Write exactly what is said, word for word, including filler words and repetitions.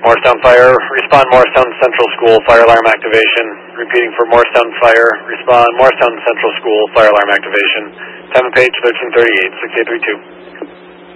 Morristown Fire, respond Morristown Central School, fire alarm activation. Repeating for Morristown Fire, respond Morristown Central School, fire alarm activation. Time and page thirteen thirty-eight, six eight three two.